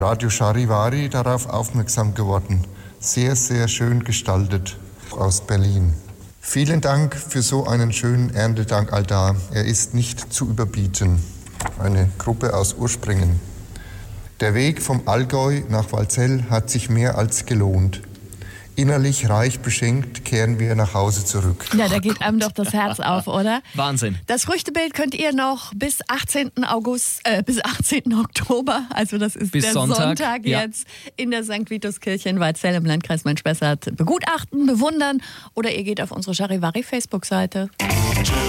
Radio Charivari darauf aufmerksam geworden. Sehr, sehr schön gestaltet aus Berlin. Vielen Dank für so einen schönen Erntedankaltar. Er ist nicht zu überbieten. Eine Gruppe aus Urspringen. Der Weg vom Allgäu nach Walzell hat sich mehr als gelohnt. Innerlich reich beschenkt kehren wir nach Hause zurück. Ja, da geht einem doch das Herz auf, oder? Wahnsinn. Das Früchtebild könnt ihr noch bis 18. Oktober, also das ist bis der Sonntag jetzt, in der St. Vitus-Kirche in Walzell im Landkreis Main-Spessart begutachten, bewundern oder ihr geht auf unsere Charivari Facebook-Seite.